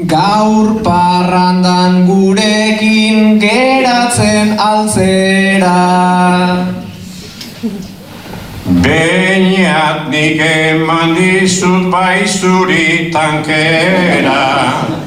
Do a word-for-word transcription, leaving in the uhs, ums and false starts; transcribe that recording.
Gaur parrandan gurekin geratzen altzera. Beñat nik eman dizut bai zuri tankera.